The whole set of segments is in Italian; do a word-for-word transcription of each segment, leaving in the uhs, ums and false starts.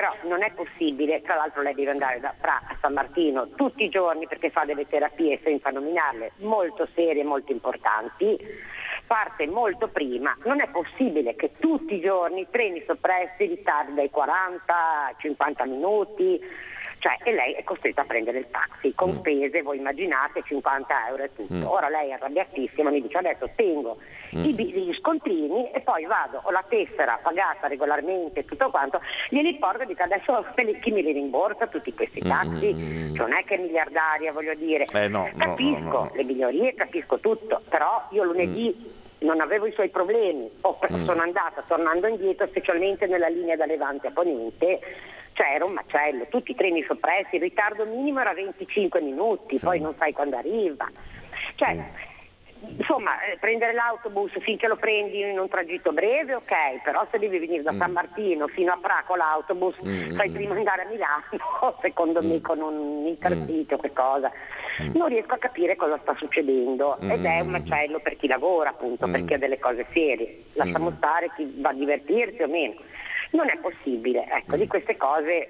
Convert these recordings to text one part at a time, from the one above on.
però non è possibile. Tra l'altro lei deve andare da Pra a San Martino tutti i giorni perché fa delle terapie, senza nominarle, molto serie, molto importanti, parte molto prima. Non è possibile che tutti i giorni treni soppressi, ritardi dai quaranta a cinquanta minuti, cioè, e lei è costretta a prendere il taxi con spese, voi immaginate, cinquanta euro e tutto. Mm. Ora lei è arrabbiatissima, mi dice adesso tengo Mm. i, bi- gli scontrini e poi vado, ho la tessera pagata regolarmente, tutto quanto, glieli porto e dico adesso me li- chi me li rimborsa tutti questi taxi? Mm. Cioè, non è che è miliardaria, voglio dire. Eh, no, no, capisco no, no. le migliorie, capisco tutto, però io lunedì non avevo i suoi problemi, o Mm. sono andata tornando indietro, specialmente nella linea da Levante a Ponente, cioè era un macello, tutti i treni soppressi, il ritardo minimo era venticinque minuti, poi non sai quando arriva. Cioè, insomma, eh, prendere l'autobus finché lo prendi in un tragitto breve, ok, però se devi venire da San Martino fino a Pra con l'autobus, Mm. fai prima andare a Milano, secondo me con un intercity o qualcosa. Non riesco a capire cosa sta succedendo ed è un macello per chi lavora, appunto, per chi ha delle cose serie. Lasciamo stare chi va a divertirsi o meno. Non è possibile, ecco, di queste cose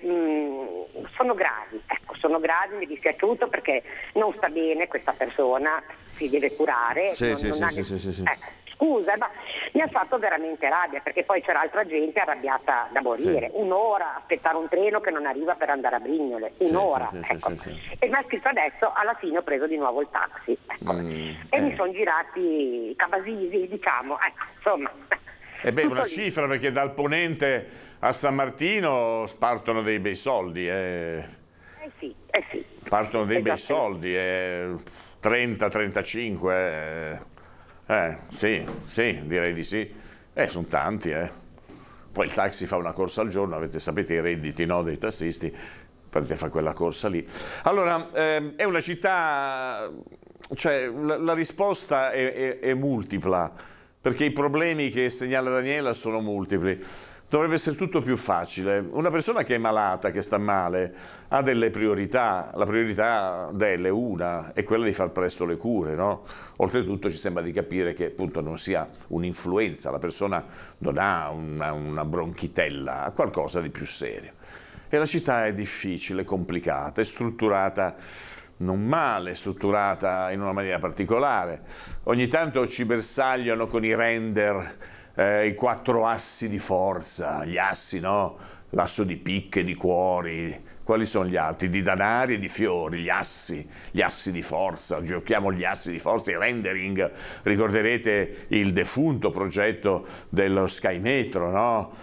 mh, sono gravi, ecco, sono gravi, mi è dispiaciuto perché non sta bene questa persona, si deve curare. Sì, non, sì, non sì, ha- sì, sì, sì, sì. Ecco, scusa, ma mi ha fatto veramente rabbia perché poi c'era altra gente arrabbiata da morire. Sì. Un'ora aspettare un treno che non arriva per andare a Brignole, un'ora, sì, sì, ecco. sì, sì. E mi ha scritto adesso, alla fine ho preso di nuovo il taxi, ecco. Mm, e eh. mi sono girati i cabasisi, diciamo, ecco, insomma. E beh, Tutto una lì. cifra, perché dal Ponente a San Martino partono dei bei soldi, eh. Eh sì, eh sì. Partono dei bei Esattamente. soldi, eh. trenta trentacinque, eh. Eh, sì, sì, direi di sì. Eh, sono tanti, eh. Poi il taxi fa una corsa al giorno, avete, sapete i redditi, no, dei tassisti, perché fa quella corsa lì. Allora, ehm, è una città, cioè la, la risposta è, è- è multipla, perché i problemi che segnala Daniela sono multipli. Dovrebbe essere tutto più facile. Una persona che è malata, che sta male, ha delle priorità. La priorità delle una è quella di far presto le cure, no? Oltretutto ci sembra di capire che appunto non sia un'influenza, la persona non ha una, una bronchitella, ha qualcosa di più serio. E la città è difficile, complicata, è strutturata non male, strutturata in una maniera particolare. Ogni tanto ci bersagliano con i render eh, i quattro assi di forza, gli assi, no? L'asso di picche, di cuori. Quali sono gli altri? Di danari e di fiori, gli assi, gli assi di forza, giochiamo gli assi di forza, i rendering, ricorderete il defunto progetto dello Sky Metro, no?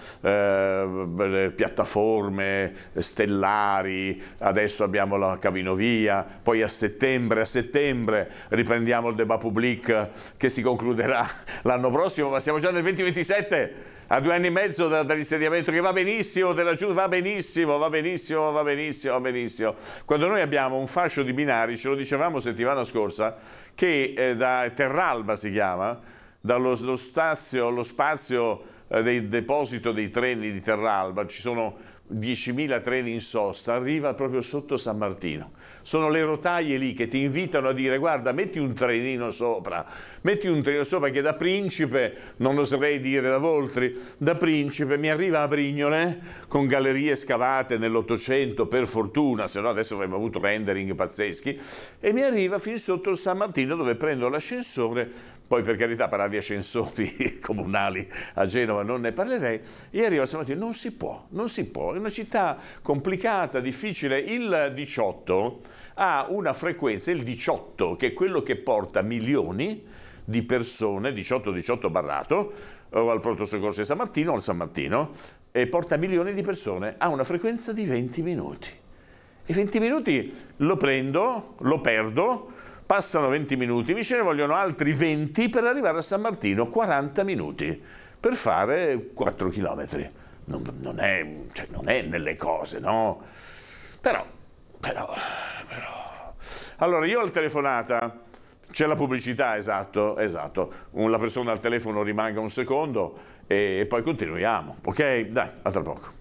Eh, le piattaforme stellari, adesso abbiamo la cabinovia, poi a settembre, a settembre riprendiamo il débat public che si concluderà l'anno prossimo, ma siamo già nel duemilaventisette. A due anni e mezzo da- dall'insediamento, che va benissimo, della giù, va benissimo, va benissimo, va benissimo, va benissimo. Quando noi abbiamo un fascio di binari, ce lo dicevamo settimana scorsa, che eh, da Terralba si chiama, dallo lo spazio, lo spazio eh, del deposito dei treni di Terralba, ci sono diecimila treni in sosta, arriva proprio sotto San Martino. Sono le rotaie lì che ti invitano a dire: guarda, metti un trenino sopra, metti un trenino sopra, che da Principe, non oserei dire da Voltri, da Principe mi arriva a Brignole, con gallerie scavate nell'Ottocento, per fortuna, se no adesso avremmo avuto rendering pazzeschi, e mi arriva fin sotto il San Martino, dove prendo l'ascensore. Poi, per carità, parlare di ascensori comunali a Genova non ne parlerei, e arrivo al San Martino. Non si può, non si può, è una città complicata, difficile. Il diciotto ha una frequenza, il diciotto, che è quello che porta milioni di persone, diciotto diciotto barrato, o al pronto soccorso di San Martino o al San Martino, e porta milioni di persone, ha una frequenza di venti minuti. E venti minuti lo prendo, lo perdo, passano venti minuti, mi ce ne vogliono altri venti per arrivare a San Martino, quaranta minuti, per fare quattro chilometri. Non, non è, cioè, non è nelle cose, no? Però, però, però... Allora, io ho la telefonata, c'è la pubblicità, esatto, esatto. La persona al telefono rimanga un secondo e poi continuiamo, ok? Dai, a tra poco.